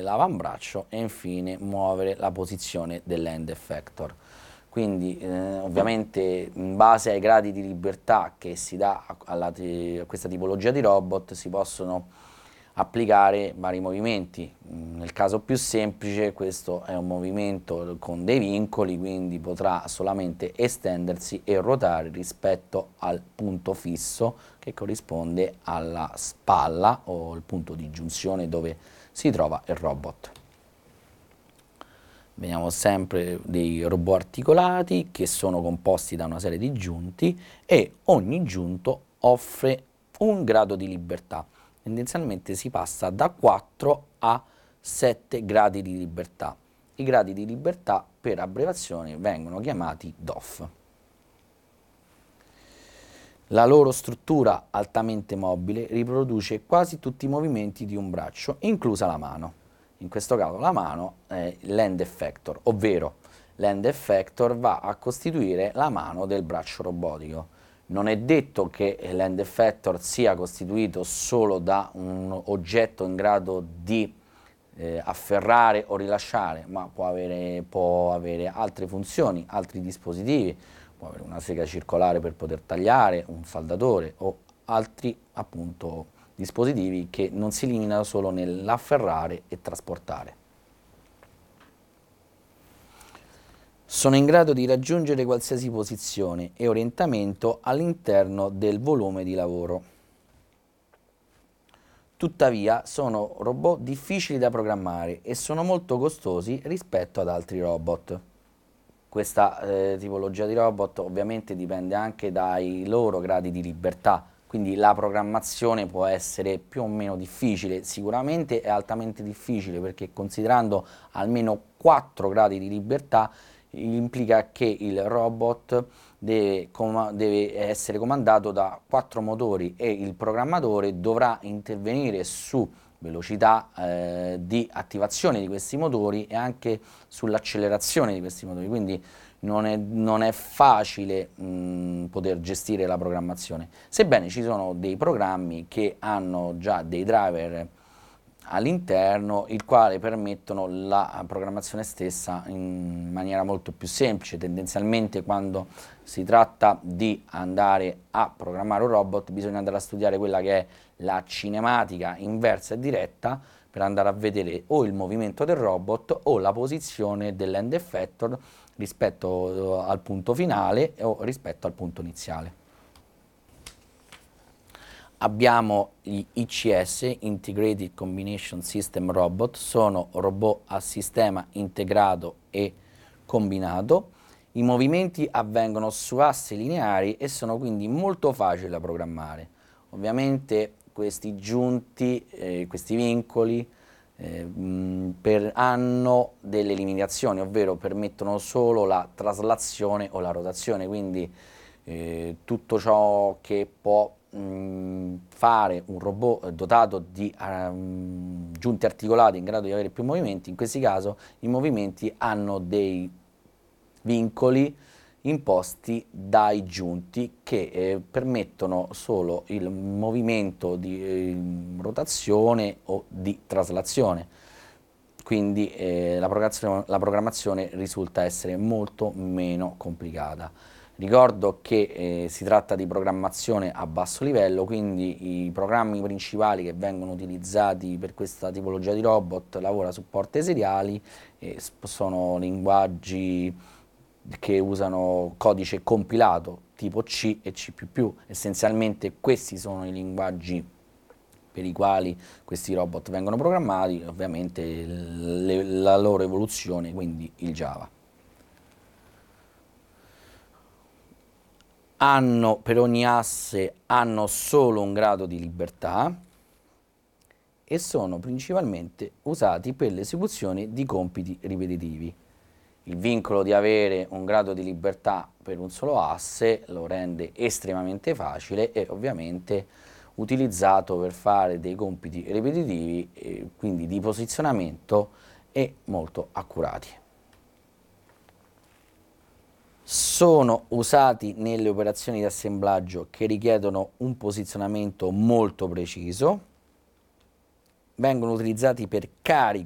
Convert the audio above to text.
l'avambraccio e infine muovere la posizione dell'end effector. Quindi ovviamente in base ai gradi di libertà che si dà a questa tipologia di robot si possono applicare vari movimenti. Nel caso più semplice questo è un movimento con dei vincoli, quindi potrà solamente estendersi e ruotare rispetto al punto fisso che corrisponde alla spalla o il punto di giunzione dove si trova il robot. Vediamo sempre dei robot articolati che sono composti da una serie di giunti e ogni giunto offre un grado di libertà. Tendenzialmente si passa da 4 a 7 gradi di libertà. I gradi di libertà per abbreviazione vengono chiamati DOF. La loro struttura altamente mobile riproduce quasi tutti i movimenti di un braccio, inclusa la mano. In questo caso la mano è l'end effector, ovvero l'end effector va a costituire la mano del braccio robotico. Non è detto che l'end effector sia costituito solo da un oggetto in grado di afferrare o rilasciare, ma può avere altre funzioni, altri dispositivi, può avere una sega circolare per poter tagliare, un saldatore o altri appunto dispositivi che non si limitano solo nell'afferrare e trasportare. Sono in grado di raggiungere qualsiasi posizione e orientamento all'interno del volume di lavoro. Tuttavia sono robot difficili da programmare e sono molto costosi rispetto ad altri robot. Questa tipologia di robot ovviamente dipende anche dai loro gradi di libertà, quindi la programmazione può essere più o meno difficile. Sicuramente è altamente difficile perché considerando almeno 4 gradi di libertà implica che il robot deve essere comandato da 4 motori e il programmatore dovrà intervenire su velocità di attivazione di questi motori e anche sull'accelerazione di questi motori, quindi non è facile poter gestire la programmazione, sebbene ci sono dei programmi che hanno già dei driver all'interno, il quale permettono la programmazione stessa in maniera molto più semplice. Tendenzialmente quando si tratta di andare a programmare un robot bisogna andare a studiare quella che è la cinematica inversa e diretta per andare a vedere o il movimento del robot o la posizione dell'end effector rispetto al punto finale o rispetto al punto iniziale. Abbiamo gli ICS, Integrated Combination System Robot, sono robot a sistema integrato e combinato. I movimenti avvengono su assi lineari e sono quindi molto facili da programmare. Ovviamente questi giunti, questi vincoli hanno delle limitazioni, ovvero permettono solo la traslazione o la rotazione, quindi tutto ciò che può fare un robot dotato di giunti articolati in grado di avere più movimenti, in questi casi i movimenti hanno dei vincoli imposti dai giunti che permettono solo il movimento di rotazione o di traslazione, quindi la programmazione risulta essere molto meno complicata. Ricordo che si tratta di programmazione a basso livello, quindi i programmi principali che vengono utilizzati per questa tipologia di robot lavora su porte seriali e sono linguaggi che usano codice compilato tipo C e C++. Essenzialmente questi sono i linguaggi per i quali questi robot vengono programmati, ovviamente la loro evoluzione, quindi il Java. Per ogni asse hanno solo un grado di libertà e sono principalmente usati per l'esecuzione di compiti ripetitivi. Il vincolo di avere un grado di libertà per un solo asse lo rende estremamente facile e ovviamente utilizzato per fare dei compiti ripetitivi, quindi di posizionamento e molto accurati. Sono usati nelle operazioni di assemblaggio che richiedono un posizionamento molto preciso, vengono utilizzati per carico